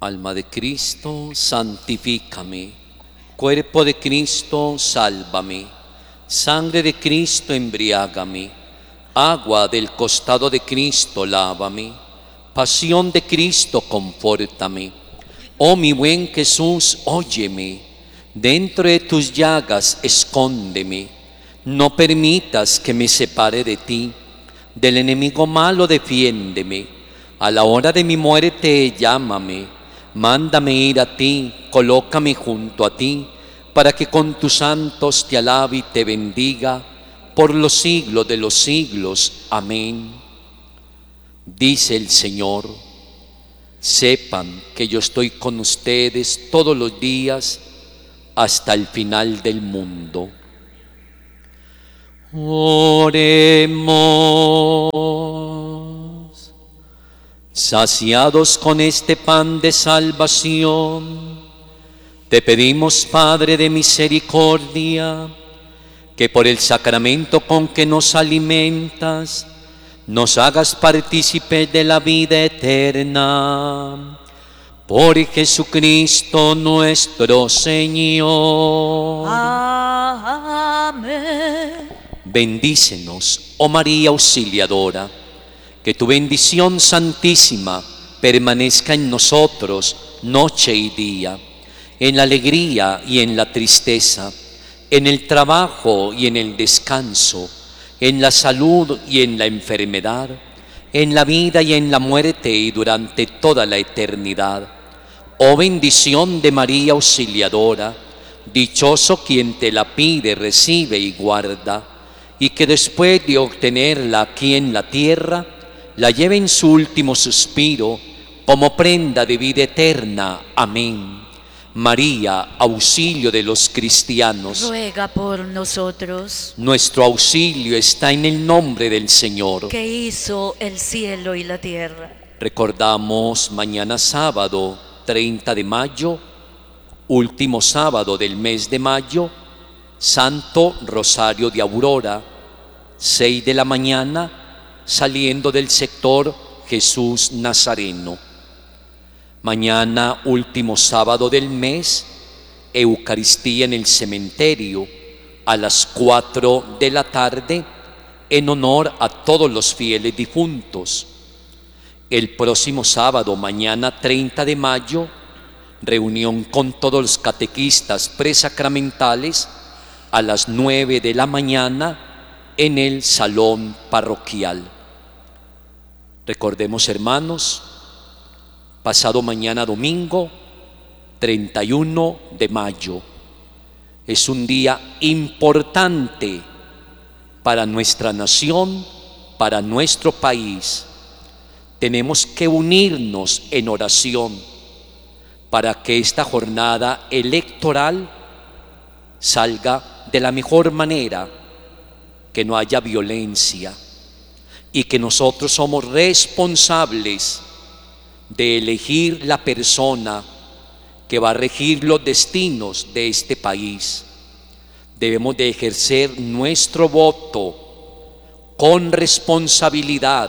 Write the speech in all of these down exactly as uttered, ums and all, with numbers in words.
Alma de Cristo, santifícame. Cuerpo de Cristo, sálvame. Sangre de Cristo, embriágame. Agua del costado de Cristo, lávame. Pasión de Cristo, confórtame. Oh mi buen Jesús, óyeme. Dentro de tus llagas, escóndeme. No permitas que me separe de ti. Del enemigo malo, defiéndeme. A la hora de mi muerte, llámame. Mándame ir a ti, colócame junto a ti, para que con tus santos te alabe y te bendiga por los siglos de los siglos. Amén. Dice el Señor: sepan que yo estoy con ustedes todos los días hasta el final del mundo. Oremos. Saciados con este pan de salvación, te pedimos, Padre de misericordia, que por el sacramento con que nos alimentas, nos hagas partícipes de la vida eterna. Por Jesucristo nuestro Señor. Amén. Bendícenos, oh María Auxiliadora. Que tu bendición santísima permanezca en nosotros noche y día, en la alegría y en la tristeza, en el trabajo y en el descanso, en la salud y en la enfermedad, en la vida y en la muerte y durante toda la eternidad. Oh bendición de María Auxiliadora, dichoso quien te la pide, recibe y guarda, y que después de obtenerla aquí en la tierra, la lleve en su último suspiro como prenda de vida eterna. Amén. María, auxilio de los cristianos, ruega por nosotros. Nuestro auxilio está en el nombre del Señor, que hizo el cielo y la tierra. Recordamos mañana sábado treinta de mayo, último sábado del mes de mayo, Santo Rosario de Aurora, seis de la mañana, saliendo del sector Jesús Nazareno. Mañana, último sábado del mes, Eucaristía en el cementerio a las cuatro de la tarde en honor a todos los fieles difuntos. El próximo sábado, mañana treinta de mayo, reunión con todos los catequistas presacramentales a las nueve de la mañana en el salón parroquial. Recordemos, hermanos, pasado mañana domingo, treinta y uno de mayo, es un día importante para nuestra nación, para nuestro país. Tenemos que unirnos en oración para que esta jornada electoral salga de la mejor manera, que no haya violencia y que nosotros somos responsables de elegir la persona que va a regir los destinos de este país. Debemos de ejercer nuestro voto con responsabilidad,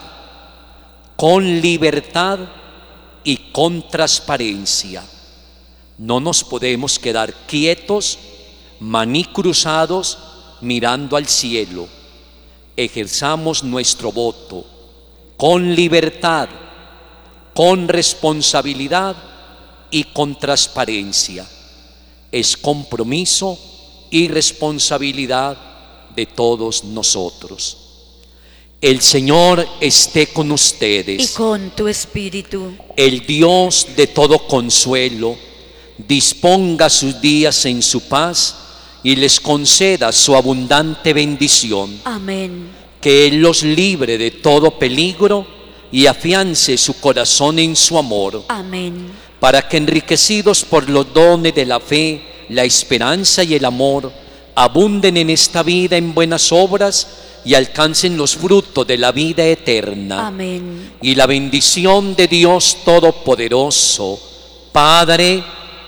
con libertad y con transparencia. No nos podemos quedar quietos, manicruzados, mirando al cielo. Ejerzamos nuestro voto con libertad, con responsabilidad y con transparencia. Es compromiso y responsabilidad de todos nosotros. El Señor esté con ustedes. Y con tu espíritu. El Dios de todo consuelo disponga sus días en su paz y les conceda su abundante bendición. Amén. Que Él los libre de todo peligro y afiance su corazón en su amor. Amén. Para que, enriquecidos por los dones de la fe, la esperanza y el amor, abunden en esta vida en buenas obras y alcancen los frutos de la vida eterna. Amén. Y la bendición de Dios Todopoderoso, Padre,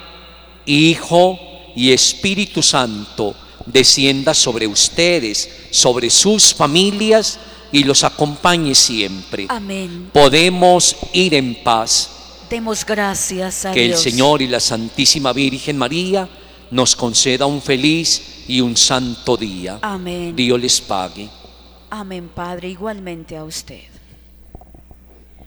Hijo y Espíritu Santo, descienda sobre ustedes, sobre sus familias y los acompañe siempre. Amén. Podemos ir en paz. Demos gracias a Que el Dios. Señor y la Santísima Virgen María nos conceda un feliz y un santo día. Amén. Dios les pague. Amén, Padre, igualmente a usted.